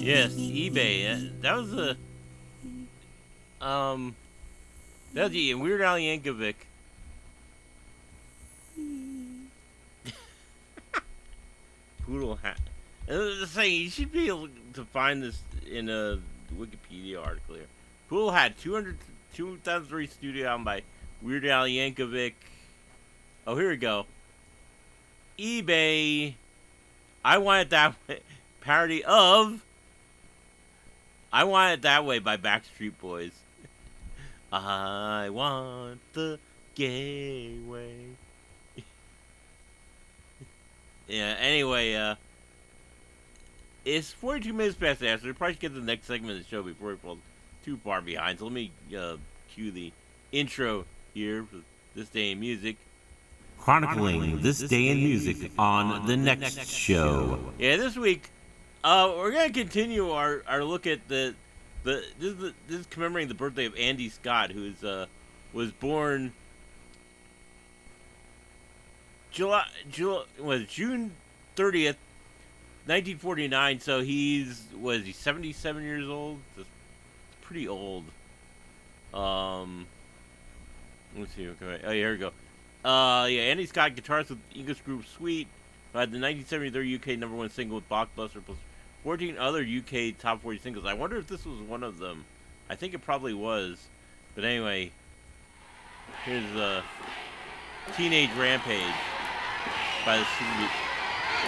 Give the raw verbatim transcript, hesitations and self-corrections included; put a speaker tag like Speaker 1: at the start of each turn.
Speaker 1: Yes, eBay. uh, That was a um. That was the Weird Al Yankovic. Poodle hat. And I was saying you should be able to find this in a Wikipedia article here. Poodle hat two hundred two thousand three studio album by Weird Al Yankovic. Oh, here we go. eBay. I Want It That Way. Parody of I Want It That Way by Backstreet Boys. I want the gay way. Yeah, anyway, uh, it's forty-two minutes past the hour, so we probably should get to the next segment of the show before we fall too far behind. So let me uh, cue the intro here for this day in music.
Speaker 2: Chronicling this day in music on the next show.
Speaker 1: Yeah, this week, uh, we're gonna continue our, our look at the the this is, the, this is commemorating the birthday of Andy Scott, who is uh was born July July was June thirtieth, nineteen forty nine. So he's was he seventy seven years old? That's pretty old. Um, let's see. Okay, oh, here we go. Uh, yeah, Andy Scott, guitarist with English group Sweet, had the nineteen seventy-three U K number one single with Blockbuster, plus fourteen other U K top forty singles. I wonder if this was one of them. I think it probably was. But anyway, here's uh, Teenage Rampage by the